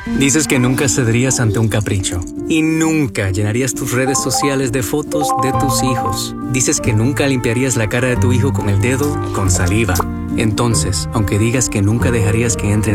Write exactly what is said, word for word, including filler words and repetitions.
Dices que nunca cederías ante un capricho. Y nunca llenarías tus redes sociales de fotos de tus hijos. Dices que nunca limpiarías la cara de tu hijo con el dedo con saliva. Entonces, aunque digas que nunca dejarías que entre